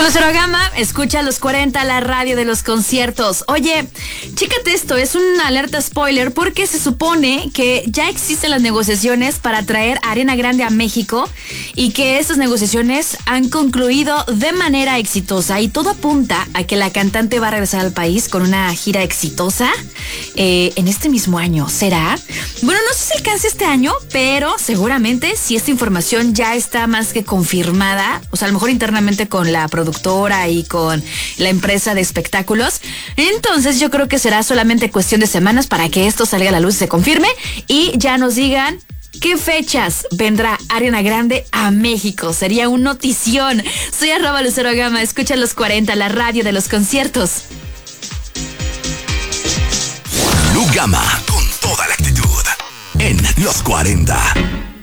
Lucero Gama, escucha los 40, la radio de los conciertos. Oye, chécate esto, es una alerta spoiler porque se supone que ya existen las negociaciones para traer a Ariana Grande a México y que estas negociaciones han concluido de manera exitosa y todo apunta a que la cantante va a regresar al país con una gira exitosa en este mismo año. ¿Será? Bueno, no sé si alcance este año, pero seguramente si esta información ya está más que confirmada, o sea, a lo mejor internamente con la productora y con la empresa de espectáculos, entonces yo creo que será solamente cuestión de semanas para que esto salga a la luz y se confirme y ya nos digan qué fechas vendrá Ariana Grande a México. Sería un notición. Soy @Lucero Gama, escucha los 40, la radio de los conciertos. Lu Gama, con toda la actitud, en los 40.